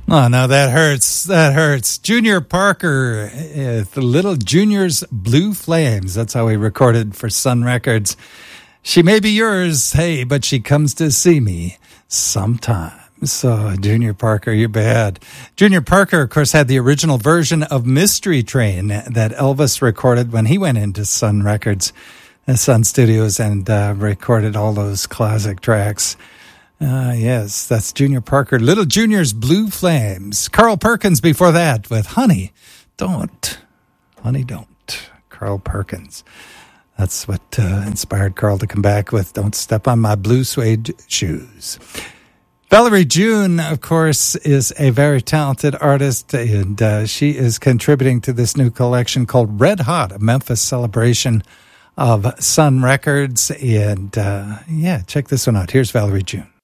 Oh, no, that hurts. That hurts. Junior Parker, the Little Junior's Blue Flames. That's how he recorded for Sun Records. She may be yours, hey, but she comes to see me sometimes. So, Junior Parker, you're bad. Junior Parker, of course, had the original version of Mystery Train that Elvis recorded when he went into Sun Records, Sun Studios, and recorded all those classic tracks. Yes, that's Junior Parker. Little Junior's Blue Flames. Carl Perkins before that with Honey, Don't. Honey, Don't. Carl Perkins. That's what inspired Carl to come back with Don't Step on My Blue Suede Shoes. Valerie June, of course, is a very talented artist, and she is contributing to this new collection called Red Hot, a Memphis celebration of Sun Records. And, check this one out. Here's Valerie June.